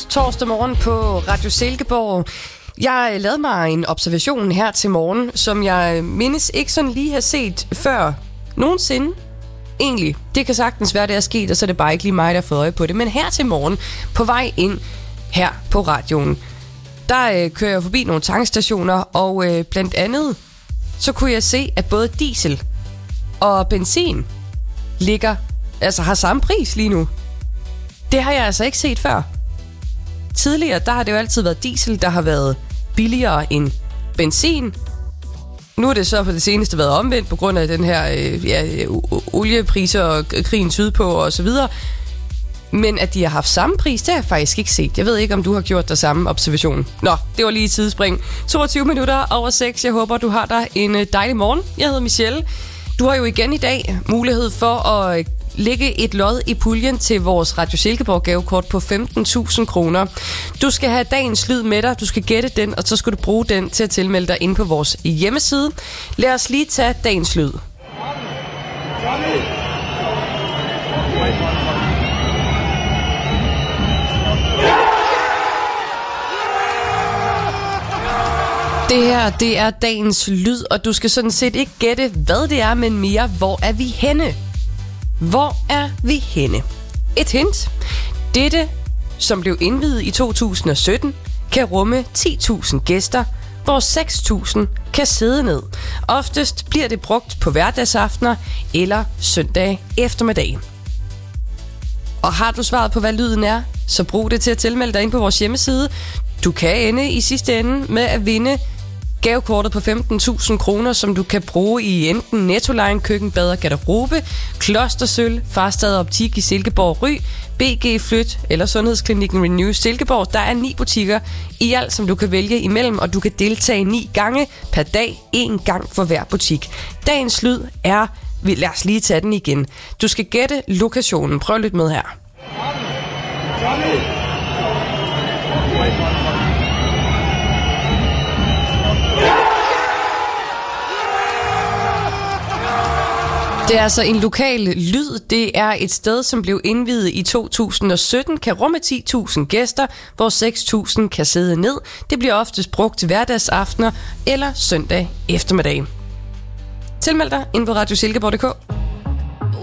torsdag morgen på Radio Silkeborg. Jeg lavede mig en observation her til morgen, som jeg mindes ikke sådan lige har set før nogensinde. Egentlig, det kan sagtens være, det er sket, og så er det bare ikke lige mig, der har fået øje på det. Men her til morgen, på vej ind her på radioen, der kører jeg forbi nogle tankstationer, og blandt andet, så kunne jeg se, at både diesel og benzin har samme pris lige nu. Det har jeg altså ikke set før. Tidligere, der har det jo altid været diesel, der har været billigere end benzin. Nu har det så på det seneste været omvendt på grund af den her oliepriser og krigen sydpå og så videre. Men at de har haft samme pris, det har jeg faktisk ikke set. Jeg ved ikke, om du har gjort der samme observation. Nå, det var lige et tidsspring. 22 minutter over 6. Jeg håber, du har dig en dejlig morgen. Jeg hedder Michelle. Du har jo igen i dag mulighed for at lægge et lod i puljen til vores Radio Silkeborg gavekort på 15.000 kroner. Du skal have dagens lyd med dig, du skal gætte den, og så skal du bruge den til at tilmelde dig ind på vores hjemmeside. Lad os lige tage dagens lyd. Det her, det er dagens lyd, og du skal sådan set ikke gætte, hvad det er, men mere, hvor er vi henne? Hvor er vi henne? Et hint. Dette, som blev indviet i 2017, kan rumme 10.000 gæster, hvor 6.000 kan sidde ned. Oftest bliver det brugt på hverdagsaftener eller søndag eftermiddag. Og har du svaret på, hvad lyden er, så brug det til at tilmelde dig ind på vores hjemmeside. Du kan ende i sidste ende med at vinde gavekortet på 15.000 kroner, som du kan bruge i enten Nettoline, køkken, bad og garderobe, Klostersøl, Farstad Optik i Silkeborg Ry, BG Flyt eller Sundhedsklinikken Renew Silkeborg. Der er 9 butikker i alt, som du kan vælge imellem, og du kan deltage 9 gange per dag, 1 gang for hver butik. Dagens lyd er, lad os lige tage den igen. Du skal gætte lokationen. Prøv lidt med her. Det er altså en lokal lyd. Det er et sted, som blev indviet i 2017, kan rumme 10.000 gæster, hvor 6.000 kan sidde ned. Det bliver oftest brugt til hverdagsaftener eller søndag eftermiddag. Tilmeld dig ind på radiosilkeborg.dk.